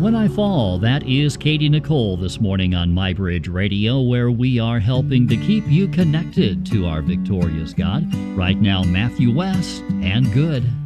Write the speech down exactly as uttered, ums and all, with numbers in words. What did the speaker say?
When I Fall, that is Katie Nicole this morning on MyBridge Radio, where we are helping to keep you connected to our victorious God. Right now, Matthew West and Good.